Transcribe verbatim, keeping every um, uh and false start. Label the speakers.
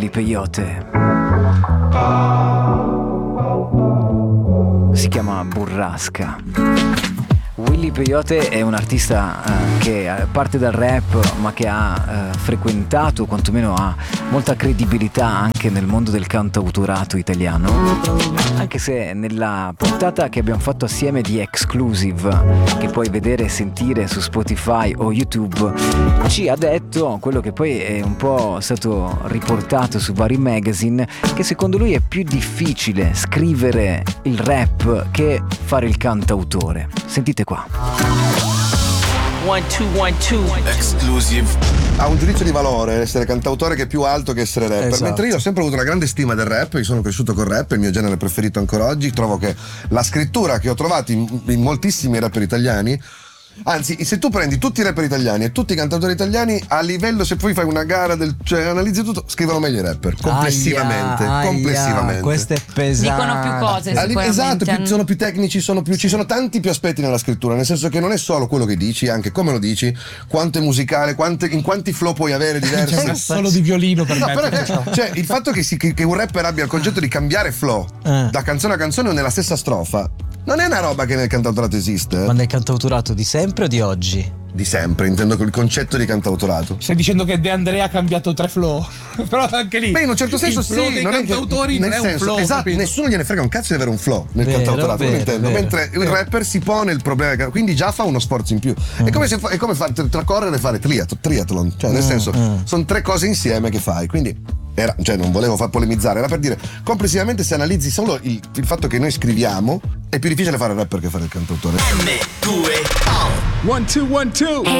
Speaker 1: Willy Peyote. Si chiama Burrasca. Willy Peyote è un artista uh, che parte dal rap, ma che ha uh, frequentato, quantomeno ha molta credibilità anche nel mondo del cantautorato italiano, anche se nella puntata che abbiamo fatto assieme di Exclusive, che puoi vedere e sentire su Spotify o YouTube, ci ha detto quello che poi è un po' stato riportato su vari magazine, che secondo lui è più difficile scrivere il rap che fare il cantautore. Sentite qua.
Speaker 2: One, two, one, two. Exclusive.
Speaker 3: Ha un giudizio di valore essere cantautore che è più alto che essere rapper.
Speaker 4: Esatto.
Speaker 3: Mentre io ho sempre avuto una grande stima del rap, io sono cresciuto col rap, è il mio genere preferito ancora oggi. Trovo che la scrittura che ho trovato in, in moltissimi rapper italiani, anzi, se tu prendi tutti i rapper italiani e tutti i cantautori italiani, a livello, se poi fai una gara del, cioè analizzi tutto, scrivono meglio i rapper complessivamente.
Speaker 4: Aia, aia,
Speaker 3: complessivamente.
Speaker 4: questo è pesante.
Speaker 5: Dicono più cose
Speaker 3: A li-
Speaker 5: sicuramente.
Speaker 3: esatto, più- sono più tecnici, sono più, ci sono tanti più aspetti nella scrittura, nel senso che non è solo quello che dici, anche come lo dici, quanto è musicale, quante, in quanti flow puoi avere diversi.
Speaker 6: Cioè, solo di violino per
Speaker 3: No,
Speaker 6: me.
Speaker 3: però, cioè, il fatto che, si, che, che un rapper abbia il concetto di cambiare flow
Speaker 4: Eh.
Speaker 3: da canzone a canzone o nella stessa strofa non è una roba che nel cantautorato esiste.
Speaker 4: Ma nel cantautorato di sempre o di oggi?
Speaker 3: Di sempre, intendo il concetto di cantautorato.
Speaker 6: Stai dicendo che De Andrea ha cambiato tre flow. Però anche lì.
Speaker 3: Beh, in un certo senso
Speaker 6: il flow
Speaker 3: sì,
Speaker 6: dei
Speaker 3: non è che-
Speaker 6: cantautori
Speaker 3: nel
Speaker 6: non è un
Speaker 3: senso,
Speaker 6: flow.
Speaker 3: esatto,
Speaker 6: capito?
Speaker 3: nessuno gliene frega un cazzo di avere un flow nel
Speaker 4: Vero,
Speaker 3: cantautorato,
Speaker 4: vero,
Speaker 3: lo intendo.
Speaker 4: vero.
Speaker 3: Mentre il rapper si pone il problema, quindi già fa uno sforzo in più. È come se fa- è come fare tra correre e fare triat- triathlon, cioè nel
Speaker 4: Mm,
Speaker 3: senso
Speaker 4: mm.
Speaker 3: sono tre cose insieme che fai, quindi era, cioè non volevo far polemizzare, era per dire complessivamente se analizzi solo il, il fatto che noi scriviamo è più difficile fare il rapper che fare il cantautore.
Speaker 2: M due O.
Speaker 1: One, two, one, two.